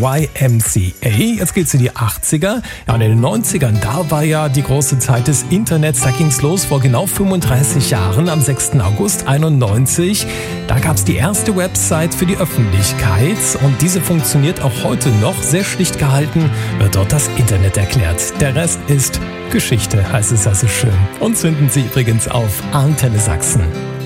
YMCA. Jetzt geht's in die 80er. Ja, und in den 90ern, da war ja die große Zeit des Internets. Da ging's los vor genau 35 Jahren, am 6. August 91. Da gab's die erste Website für die Öffentlichkeit. Und diese funktioniert auch heute noch. Sehr schlicht gehalten wird dort das Internet erklärt. Der Rest ist Geschichte, heißt es also schön. Und zünden Sie übrigens auf Antenne Sachsen.